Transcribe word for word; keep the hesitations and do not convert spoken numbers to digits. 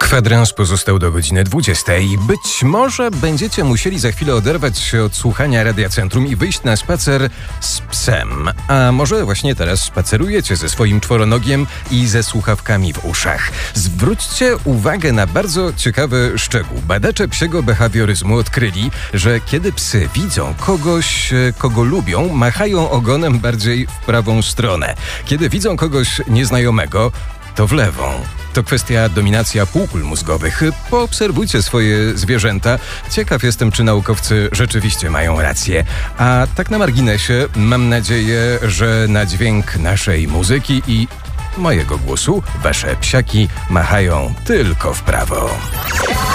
Kwadrans pozostał do godziny dwudziestej. Być może będziecie musieli za chwilę oderwać się od słuchania Radia Centrum i wyjść na spacer z psem. A może właśnie teraz spacerujecie ze swoim czworonogiem i ze słuchawkami w uszach. Zwróćcie uwagę na bardzo ciekawy szczegół. Badacze psiego behawioryzmu odkryli, że kiedy psy widzą kogoś, kogo lubią, machają ogonem bardziej w prawą stronę. Kiedy widzą kogoś nieznajomego, to w lewą. To kwestia dominacji półkul mózgowych. Poobserwujcie swoje zwierzęta. Ciekaw jestem, czy naukowcy rzeczywiście mają rację. A tak na marginesie, mam nadzieję, że na dźwięk naszej muzyki i mojego głosu wasze psiaki machają tylko w prawo.